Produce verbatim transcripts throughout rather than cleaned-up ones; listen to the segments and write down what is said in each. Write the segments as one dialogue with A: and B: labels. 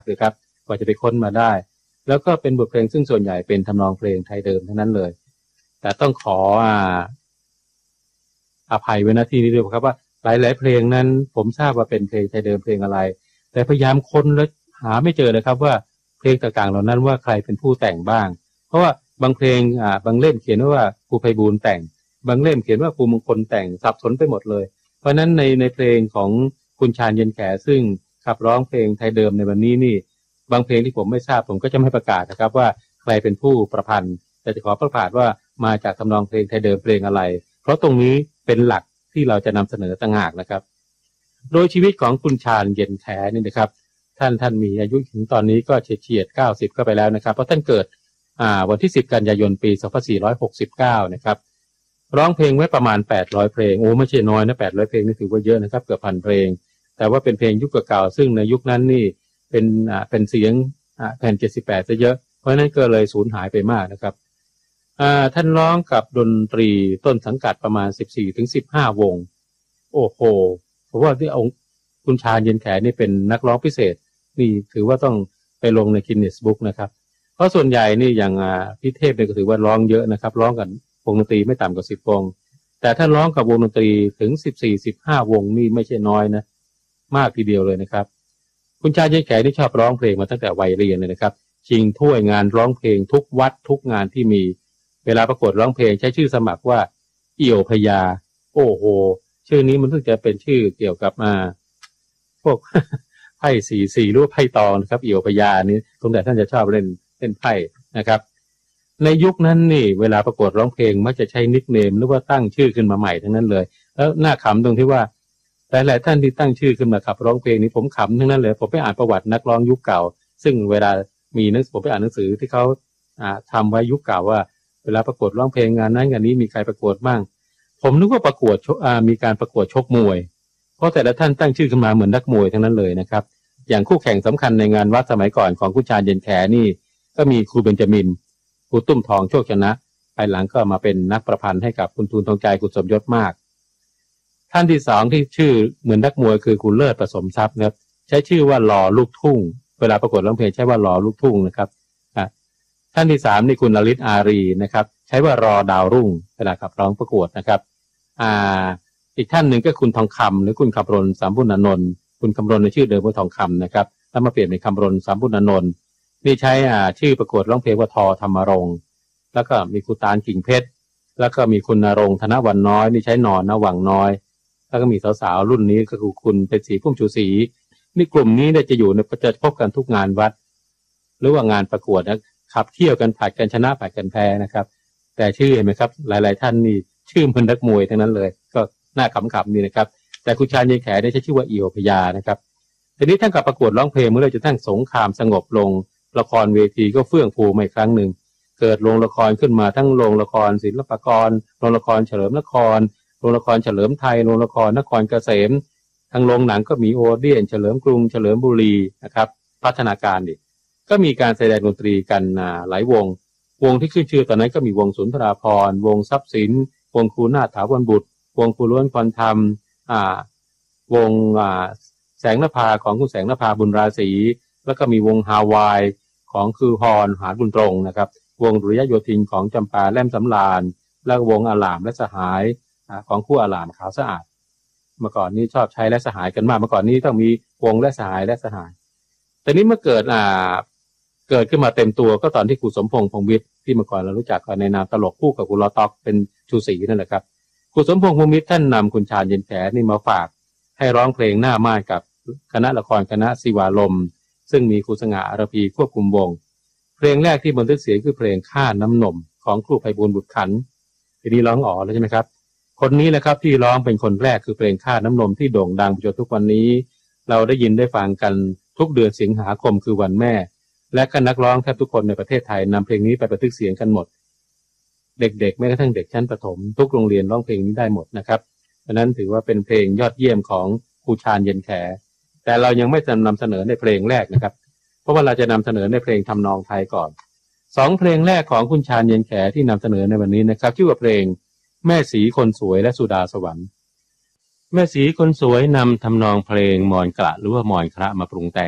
A: เลยครับกว่าจะไปค้นมาได้แล้วก็เป็นบทเพลงซึ่งส่วนใหญ่เป็นทำนองเพลงไทยเดิมทั้งนั้นเลยแต่ต้องขออ่าอภัยไว้ณที่นี้ด้วยครับว่าหลายๆเพลงนั้นผมทราบว่าเป็นเพลงไทยเดิมเพลงอะไรแต่พยายามค้นแล้วหาไม่เจอเลยครับว่าเพลงต่างๆเหล่านั้นว่าใครเป็นผู้แต่งบ้างเพราะว่าบางเพลงอ่าบางเล่มเขียนว่าครูไพบูลย์แต่งบางเล่มเขียนว่าครูมงคลแต่งสับสนไปหมดเลยเพราะนั้นในในเพลงของคุณชาญเย็นแขซึ่งขับร้องเพลงไทยเดิมในวันนี้นี่บางเพลงที่ผมไม่ทราบผมก็จะไม่ประกาศนะครับว่าใครเป็นผู้ประพันธ์แต่จะขอประกาศว่ามาจากทำนองเพลงไทยเดิมเพลงอะไรเพราะตรงนี้เป็นหลักที่เราจะนำเสนอต่างหากนะครับโดยชีวิตของคุณชาญเย็นแขนี่นะครับท่านท่านมีอายุถึงตอนนี้ก็เฉียดเฉียดเก้าสิบก็ไปแล้วนะครับเพราะท่านเกิดอ่าวันที่สิบกันยายนปีสองพันสี่ร้อยหกสิบเก้านะครับร้องเพลงไว้ประมาณแปดร้อยเพลงโอ้ไม่ใช่น้อยนะแปดร้อยเพลงนี่ถือว่าเยอะนะครับเกือบพันเพลงแต่ว่าเป็นเพลงยุคเก่าซึ่งในยุคนั้นนี่เป็นอ่าเป็นเสียงอ่าแผ่นเจ็ดสิบแปดซะเยอะเพราะนั้นก็เลยสูญหายไปมากนะครับอ่าท่านร้องกับดนตรีต้นสังกัดประมาณ สิบสี่ถึงสิบห้า วงโอ้โหเพราะว่าที่องค์คุณชาญเย็นแขนี่เป็นนักร้องพิเศษนี่ถือว่าต้องไปลงในกินเนสบุ๊กนะครับเพราะส่วนใหญ่นี่อย่างอ่าพี่เทพเนี่ยก็ถือว่าร้องเยอะนะครับร้องกันวงดนตรีไม่ต่ำกว่าสิบวงแต่ถ้าร้องกับวงดนตรีถึงสิบสี่ สิบห้าวงนี่ไม่ใช่น้อยนะมากทีเดียวเลยนะครับคุณชาญเย็นแขนี่ชอบร้องเพลงมาตั้งแต่วัยเรียนเลยนะครับชิงถ้วยงานร้องเพลงทุกวัดทุกงานที่มีเวลาประกวดร้องเพลงใช้ชื่อสมัครว่าเอี่ยวพญาโอ้โหชื่อนี้มันเพิ่งจะเป็นชื่อเกี่ยวกับมาพวก ไพ่สี่สี่หรือว่าไพ่ตองนะครับเอี่ยวพญานี้ตรงแต่ท่านจะชอบเล่นเล่นไพ่นะครับในยุคนั้นนี่เวลาประกวดร้องเพลงมักจะใช้นิคเนมหรือว่าตั้งชื่อขึ้นมาใหม่ทั้งนั้นเลยแล้วน่าขำตรงที่ว่าหลายๆท่านที่ตั้งชื่อขึ้นมาขับร้องเพลงนี้ผมขำทั้งนั้นเลยผมไปอ่านประวัตินักร้องยุคเก่าซึ่งเวลามีหนังสือผมไปอ่านหนังสือที่เขาอ่าทำไว้ยุคเก่าว่าเวลาประกวดร้องเพลงงานนั้นงานนี้มีใครประกวดบ้างผมนึกว่าประกวดอ่ามีการประกวดชกมวยเพราะแต่ละท่านตั้งชื่อขึ้นมาเหมือนนักมวยทั้งนั้นเลยนะครับอย่างคู่แข่งสำคัญในงานวัดสมัยก่อนของคุณชาญเย็นแขนี่ก็มีครูเบญจมินครูตุ้มทองโชคชนะภายหลังก็มาเป็นนักประพันธ์ให้กับคุณทูลทองใจกุศลยศมากท่านที่สองที่ชื่อเหมือนนักมวยคือคุณเลิศประสมทรัพย์นะครับใช้ชื่อว่าหล่อลูกทุ่งเวลาประกวดร้องเพลงใช้ว่าหล่อลูกทุ่งนะครับท่านที่สามนี่คุณลลิตอารีนะครับใช้ว่ารอดาวรุ่งเวลาขับร้องประกวดนะครับอ่าอีกท่านหนึ่งก็คุณทองคำหรือคุณคำรณสามบุญอานนท์คุณคำรณในชื่อเดิมว่าทองคำนะครับแล้วมาเปลี่ยนเป็นคำรณสามบุญอานนท์นี่ใช้อ่าชื่อประกวดร้องเพลงว่าทอธรรมรงค์แล้วก็มีคุณตาลกิ่งเพชรแล้วก็มีคุณณรงค์ธนวันน้อยนี่ใช้นอนณวังน้อยแล้วก็มีสาวๆรุ่นนี้ก็คือคุณเป็นศรีพุ่มชูศรีนี่กลุ่มนี้เนี่ยจะอยู่ในจะพบกันทุกงานวัดหรือว่างานประกวดนะขับเที่ยวกันผัดกันชนะผัดกันแพ้นะครับแต่ชื่อเห็นไหมครับหลายๆท่านนี่ชื่อเหมือนนักมวยทั้งนั้นเลยก็น่าขำๆนี่นะครับแต่คุณชาญเย็นแขได้ใช้ชื่อว่าเอี่ยวพญานะครับทีนี้ท่านกับประกวดร้องเพลงเมื่อเราจะตั้งสงครามสงบลงละครเวทีก็เฟื่องฟูมาอีกครั้งหนึ่งเกิดโรงละครขึ้นมาทั้งโรงละครศิลปากรโรงละครเฉลิมนครโรงละครเฉลิมไทยโรงละครนครเกษมทางโรงหนังก็มีโอเดียนเฉลิมกรุงเฉลิมบุรีนะครับพัฒนาการดิก็มีการแสดงดนตรีกันหลายวงวงที่ขึ้นชื่อตอนนั้นก็มีวงสุนทราภรณ์วงทรัพย์สินวงครูนาถถาวรบุตรวงครูล้วนพรธรรมอ่าวงอ่าแสงนภาของคุณแสงนภาบุญราศีแล้วก็มีวงฮาวายของคือฮอนหาบุญตรงนะครับวงดุริยโยธินของจำปาแล่มสำราญแล้ววงอลามและสหายของคู่อลามขาวสะอาดเมื่อก่อนนี้ชอบใช้และสหายกันมากเมื่อก่อนนี้ต้องมีวงและสหายและสหายแต่นี้เมื่อเกิดอ่าเกิดขึ้นมาเต็มตัวก็ตอนที่ครูสมพงษ์พงษ์วิทย์ที่เมื่อก่อนเรารู้จักกันในนามตลกคู่กับครูลอต็อกเป็นชูศรีนั่นแหละครับครูสมพงษ์พงษ์วิทย์ท่านนำคุณชาญเย็นแขนี่มาฝากให้ร้องเพลงหน้าม่านกับคณะละครคณะศิวาลมซึ่งมีครูสง่าอรพีควบคุมวงเพลงแรกที่บันทึกเสียงคือเพลงข้าน้ำนมของครูไพบูลย์บุตรขันธ์ทีนี้ร้องอ๋อแล้วใช่ไหมครับคนนี้แหละครับที่ร้องเป็นคนแรกคือเพลงข้าน้ำนมที่โด่งดังจนทุกวันนี้เราได้ยินได้ฟังกันทุกเดือนสิงหาคมคือวันแม่และก็นักร้องแทบทุกคนในประเทศไทยนำเพลงนี้ไปบันทึกเสียงกันหมดเด็กๆแม้กระทั่งเด็กชั้นประถมทุกโรงเรียนร้องเพลงนี้ได้หมดนะครับเพราะนั้นถือว่าเป็นเพลงยอดเยี่ยมของครูชาญเย็นแขแต่เรายังไม่จะนำเสนอในเพลงแรกนะครับเพราะว่าเราจะนำเสนอในเพลงทำนองไทยก่อนสองเพลงแรกของคุณชาญเย็นแขที่นำเสนอในวันนี้นะครับชื่อว่าเพลงแม่สีคนสวยและสุดาสวรรค์แม่สีคนสวยนำทำนองเพลงมอนกระหรือว่ามอนคระมาปรุงแต่ง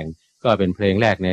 A: ก็เป็นเพลงแรกใน